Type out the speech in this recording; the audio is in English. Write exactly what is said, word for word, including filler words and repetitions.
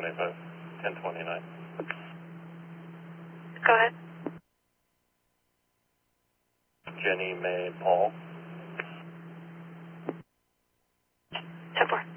twenty-five, ten twenty-nine. Go ahead. Jenny May Paul. ten four.